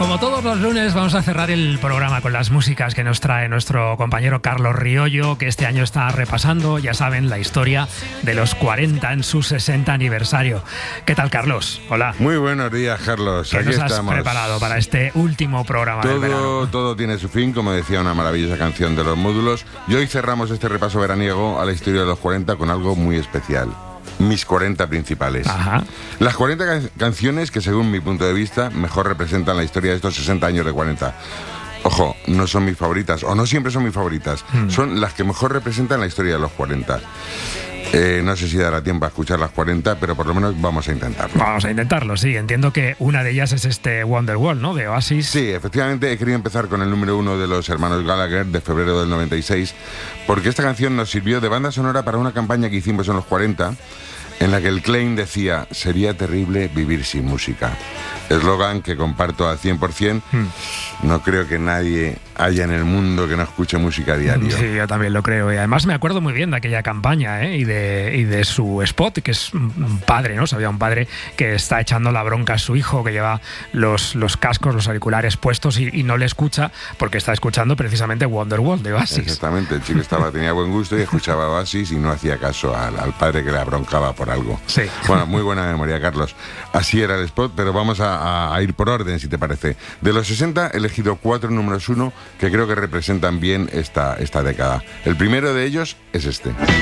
Como todos los lunes, vamos a cerrar el programa con las músicas que nos trae nuestro compañero Carlos Riollo, que este año está repasando, ya saben, la historia de los 40 en su 60 aniversario. ¿Qué tal, Carlos? Hola. Muy buenos días, Carlos. ¿Qué Aquí nos has estamos. preparado para este último programa del verano? Todo tiene su fin, como decía una maravillosa canción de Los Módulos. Y hoy cerramos este repaso veraniego a la historia de los 40 con algo muy especial. Mis 40 principales. Ajá. Las 40 canciones que, según mi punto de vista, mejor representan la historia de estos 60 años de 40. Ojo, no son mis favoritas, o no siempre son mis favoritas. Son las que mejor representan la historia de los 40. No sé si dará tiempo a escuchar las 40, pero por lo menos vamos a intentarlo. Vamos a intentarlo, sí. Entiendo que una de ellas es este Wonderwall, ¿no? De Oasis. Sí, efectivamente he querido empezar con el número 1 de los hermanos Gallagher de febrero del 96, porque esta canción nos sirvió de banda sonora para una campaña que hicimos en los 40, en la que el claim decía: sería terrible vivir sin música. Eslogan que comparto al 100%. No creo que nadie haya en el mundo que no escuche música a diario. Sí, yo también lo creo. Y además me acuerdo muy bien de aquella campaña, y de su spot, que es un padre, ¿no? Sabía un padre que está echando la bronca a su hijo, que lleva los cascos, los auriculares puestos y no le escucha porque está escuchando precisamente Wonderwall de Oasis. Exactamente, el chico tenía buen gusto y escuchaba Oasis y no hacía caso al padre que le abroncaba por algo. Sí. Bueno, muy buena memoria, Carlos. Así era el spot, pero vamos a ir por orden, si te parece. De los 60 he elegido 4 números 1 que creo que representan bien esta década. El primero de ellos es este.